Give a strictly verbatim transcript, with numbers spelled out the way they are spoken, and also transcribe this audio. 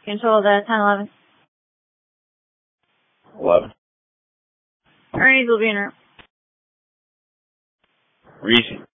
Control the ten eleven. eleven. Ernie's will be in room. Reese.